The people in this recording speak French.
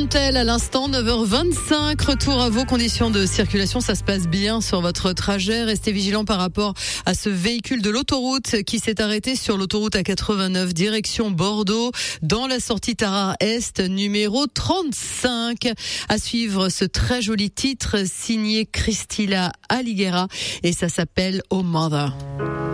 sont-elles à l'instant 9h25. Retour à vos conditions de circulation. Ça se passe bien sur votre trajet. Restez vigilants par rapport à ce véhicule de l'autoroute qui s'est arrêté sur l'autoroute A89 direction Bordeaux dans la sortie Tarare-Est numéro 35. À suivre ce très joli titre signé Christina Alighiera et ça s'appelle Oh Mother.